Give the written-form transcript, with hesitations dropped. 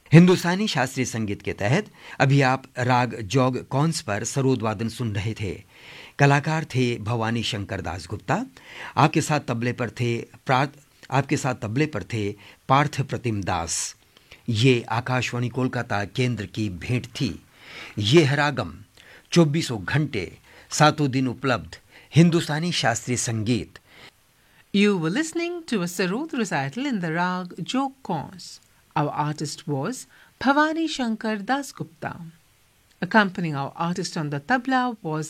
हिंदुस्तानी शास्त्रीय संगीत के तहत अभी आप राग जोग कौंस पर सरोद वादन सुन रहे थे। कलाकार थे भवानी शंकर दास गुप्ता। आपके साथ तबले पर थे पार्थ प्रतिम दास। ये आकाशवाणी कोलकाता केंद्र की भेंट थी। ये है रागम, 24 घंटे 7 दिन उपलब्ध हिंदुस्तानी शास्त्रीय संगीत। You were listening to a Sarod recital in the rag Jog Kons. Our artist was Bhavani Shankar Das Gupta. Accompanying our artist on the tabla was